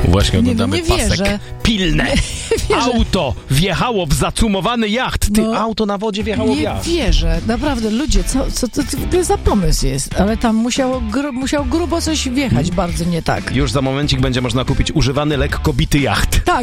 Właśnie oglądamy nie pasek wierzę. pilne. Wierzę. Auto wjechało w zacumowany jacht. Ty, No, auto na wodzie wjechało w Nie jacht. wierzę, naprawdę, ludzie, co to w ogóle za pomysł jest? Ale tam musiał grubo coś wjechać, bardzo nie tak. Już za momencik będzie można kupić używany, lekko bity jacht. Tak,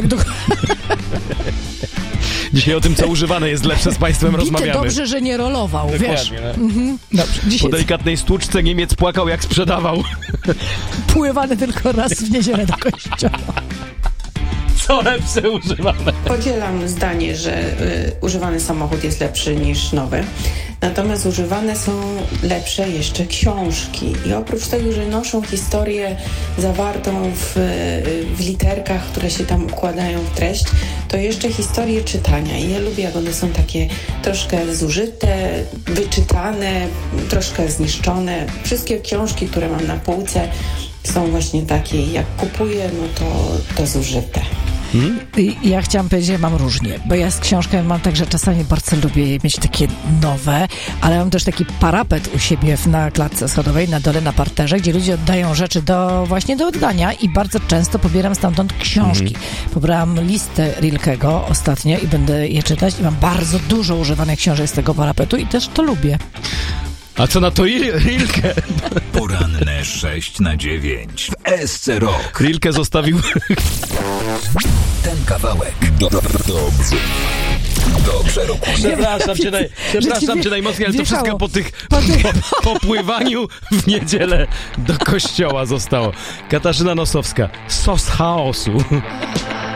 Dzisiaj o tym, co używane jest lepsze, z Państwem bity rozmawiamy. dobrze, że nie rolował, wiesz. no. Dobrze, Po dzisiaj delikatnej stłuczce Niemiec płakał, jak sprzedawał. pływany tylko raz w niedzielę do kościoła. Co lepsze używane. Podzielam zdanie, że używany samochód jest lepszy niż nowy. Natomiast używane są lepsze jeszcze książki. I oprócz tego, że noszą historię zawartą w literkach, które się tam układają w treść, to jeszcze historię czytania. I ja lubię, jak one są takie troszkę zużyte, wyczytane, troszkę zniszczone. Wszystkie książki, które mam na półce, są właśnie takie, jak kupuję, no to zużyte. Ja chciałam powiedzieć, że mam różnie, bo ja z książkami mam tak, że czasami bardzo lubię mieć takie nowe, ale mam też taki parapet u siebie na klatce schodowej, na dole, na parterze, gdzie ludzie oddają rzeczy właśnie do oddania i bardzo często pobieram stamtąd książki. Pobrałam listę Rilkego ostatnio i będę je czytać i mam bardzo dużo używanych książek z tego parapetu i też to lubię. A co na to Rilke? Poranne 6 na 9 w SC Rock. Rilke zostawił... Ten kawałek dobrze rokuje. Przepraszam cię najmocniej, ale to wjechało. wszystko po pływaniu w niedzielę do kościoła zostało. Katarzyna Nosowska. Sos chaosu.